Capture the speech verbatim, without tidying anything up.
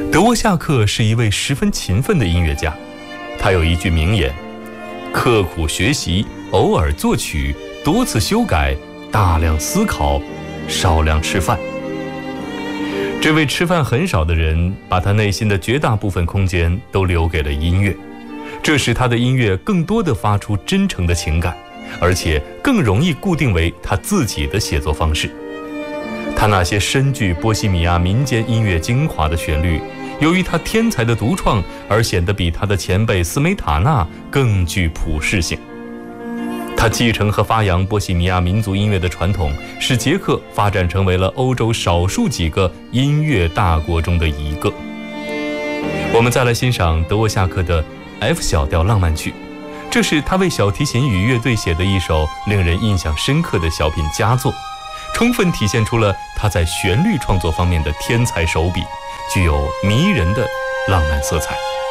德沃夏克是一位十分勤奋的音乐家，他有一句名言：刻苦学习，偶尔作曲，多次修改，大量思考，少量吃饭。这位吃饭很少的人，把他内心的绝大部分空间都留给了音乐，这使他的音乐更多地发出真诚的情感，而且更容易固定为他自己的写作方式。他那些深具波西米亚民间音乐精华的旋律，由于他天才的独创而显得比他的前辈斯梅塔纳更具普适性。他继承和发扬波西米亚民族音乐的传统，使捷克发展成为了欧洲少数几个音乐大国中的一个。我们再来欣赏德沃夏克的 F 小调浪漫曲，这是他为小提琴与乐队写的一首令人印象深刻的小品佳作，充分体现出了他在旋律创作方面的天才手笔，具有迷人的浪漫色彩。